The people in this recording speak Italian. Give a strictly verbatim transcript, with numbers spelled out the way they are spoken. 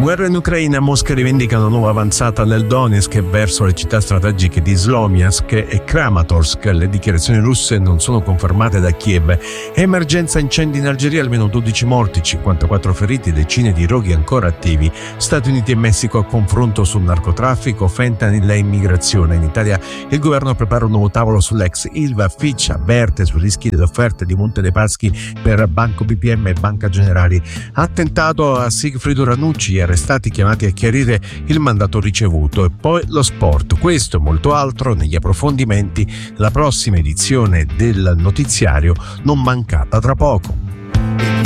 Guerra in Ucraina, Mosca rivendica una nuova avanzata nel Donetsk e verso le città strategiche di Slomiansk e Kramatorsk. Le dichiarazioni russe non sono confermate da Kiev. Emergenza incendi in Algeria, almeno dodici morti, cinquantaquattro feriti, decine di roghi ancora attivi. Stati Uniti e Messico a confronto sul narcotraffico, fentanyl e immigrazione. In Italia il governo prepara un nuovo tavolo sull'ex Ilva. Fitch avverte sui rischi delle offerte di Monte dei Paschi per Banco B P M e Banca Generali. Attentato a Sigfrido Ranucci, arrestati chiamati a chiarire il mandato ricevuto. E poi lo sport. Questo e molto altro negli approfondimenti, la prossima edizione del notiziario non mancata tra poco.